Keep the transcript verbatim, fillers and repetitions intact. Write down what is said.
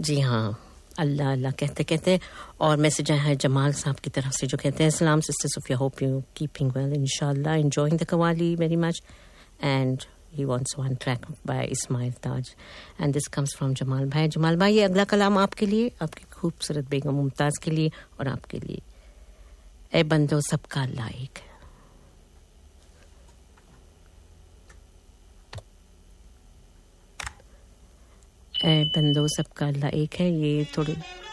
जी हाँ, अल्लाह अल्लाह कहते कहते और मैसेज आया है जमाल साहब की तरफ से जो कहते हैं सलाम sister Sophia, hope you keeping well इंशाल्लाह, enjoying the qawwali very much and he wants one track by Ismail Taj and this comes from Jamal भाई. जमाल भाई, ये अगला कलाम आपके लिए, आपकी खूबसूरत बेगम मुमताज के लिए और आपके लिए. ए बंदो सबका लायक ए बंदो सबका लायक है. ये थोड़ी